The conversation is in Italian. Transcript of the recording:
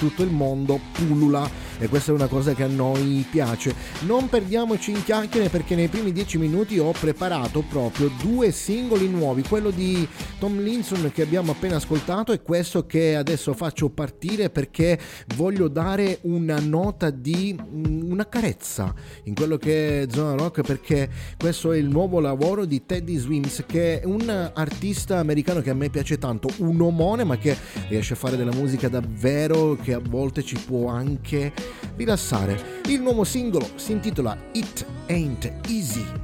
tutto il mondo pullula, e questa è una cosa che a noi piace. Non perdiamoci in chiacchiere, perché nei primi 10 minuti ho preparato proprio 2 singoli nuovi, quello di Tomlinson che abbiamo appena ascoltato e questo che adesso faccio partire, perché voglio dare una nota di una carezza in quello che è Zona Rock, perché questo è il nuovo lavoro di Teddy Swims, che è un artista americano che a me piace tanto, un omone ma che riesce a fare della musica davvero che a volte ci può anche rilassare. Il nuovo singolo si intitola It Ain't Easy.